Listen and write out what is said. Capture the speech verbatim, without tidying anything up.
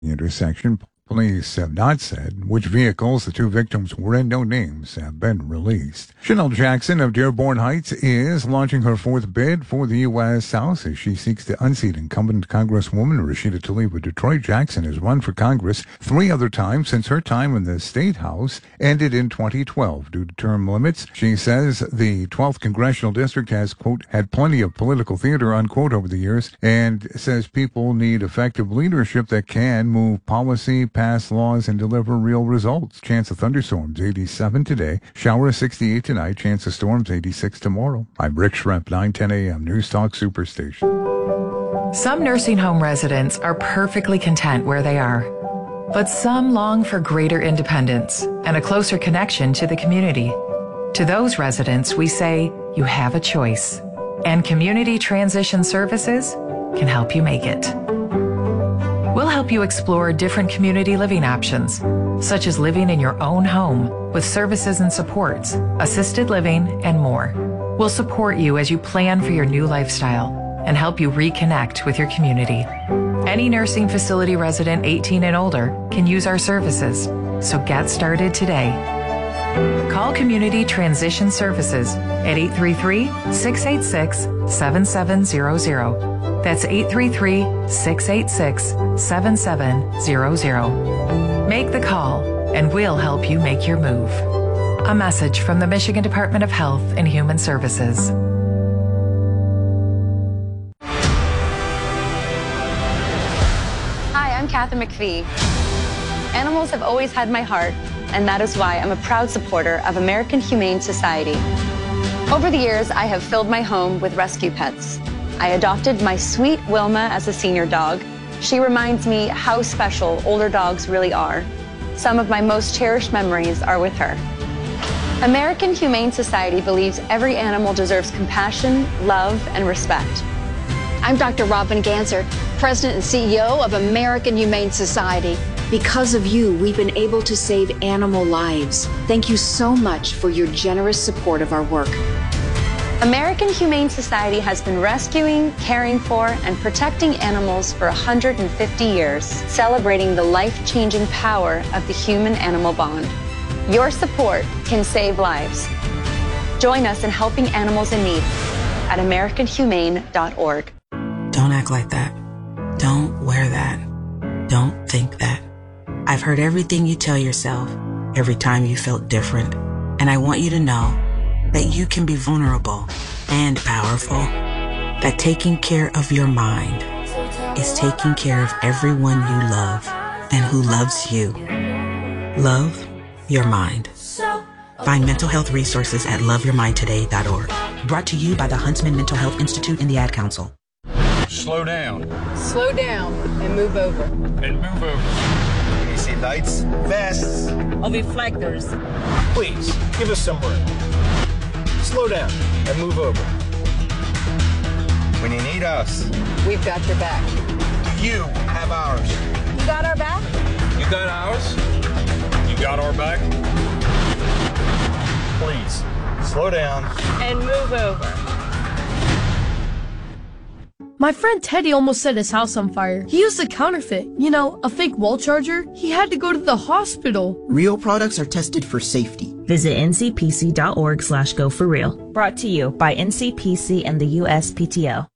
intersection. Police have not said which vehicles the two victims were in. No names have been released. Chanel Jackson of Dearborn Heights is launching her fourth bid for the U S House as she seeks to unseat incumbent Congresswoman Rashida Tlaib of Detroit. Jackson has run for Congress three other times since her time in the State House ended in twenty twelve due to term limits. She says the twelfth Congressional District has, quote, had plenty of political theater, unquote, over the years, and says people need effective leadership that can move policy, pass laws, and deliver real results. Chance of thunderstorms, eighty-seven today. Shower, sixty-eight tonight. Chance of storms, eighty-six tomorrow. I'm Rick Schremp, nine ten a.m. News Talk Superstation. Some nursing home residents are perfectly content where they are, but some long for greater independence and a closer connection to the community. To those residents, we say, you have a choice, and Community Transition Services can help you make it. We'll help you explore different community living options, such as living in your own home with services and supports, assisted living, and more. We'll support you as you plan for your new lifestyle and help you reconnect with your community. Any nursing facility resident eighteen and older can use our services, so get started today. Call Community Transition Services at eight three three, six eight six, seven seven zero zero. That's eight three three, six eight six, seven seven zero zero. Make the call, and we'll help you make your move. A message from the Michigan Department of Health and Human Services. Hi, I'm Katherine McPhee. Animals have always had my heart, and that is why I'm a proud supporter of American Humane Society. Over the years, I have filled my home with rescue pets. I adopted my sweet Wilma as a senior dog. She reminds me how special older dogs really are. Some of my most cherished memories are with her. American Humane Society believes every animal deserves compassion, love, and respect. I'm Doctor Robin Ganser, President and C E O of American Humane Society. Because of you, we've been able to save animal lives. Thank you so much for your generous support of our work. American Humane Society has been rescuing, caring for, and protecting animals for one hundred fifty years, celebrating the life-changing power of the human-animal bond. Your support can save lives. Join us in helping animals in need at american humane dot org. Don't act like that. Don't wear that. Don't think that. I've heard everything you tell yourself every time you felt different, and I want you to know that you can be vulnerable and powerful, that taking care of your mind is taking care of everyone you love and who loves you. Love your mind. Find mental health resources at love your mind today dot org. Brought to you by the Huntsman Mental Health Institute and the Ad Council. Slow down. Slow down and move over. And move over. A C lights, vests, or reflectors. Please, give us some room. Slow down and move over. When you need us, we've got your back. You have ours. You got our back? You got ours? You got our back? Please, slow down. And move over. My friend Teddy almost set his house on fire. He used a counterfeit, you know, a fake wall charger. He had to go to the hospital. Real products are tested for safety. Visit N C P C dot org slash go for real. Brought to you by N C P C and the U S P T O.